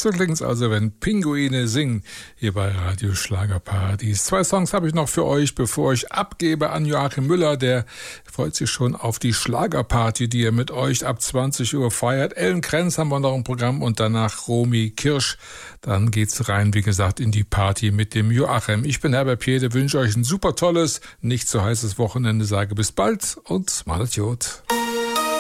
So klingt's also, wenn Pinguine singen, hier bei Radio Schlagerparadies. 2 Songs habe ich noch für euch, bevor ich abgebe an Joachim Müller. Der freut sich schon auf die Schlagerparty, die er mit euch ab 20 Uhr feiert. Ellen Krenz haben wir noch im Programm und danach Romy Kirsch. Dann geht's rein, wie gesagt, in die Party mit dem Joachim. Ich bin Herbert Piede, wünsche euch ein super tolles, nicht so heißes Wochenende, sage bis bald und macht's gut.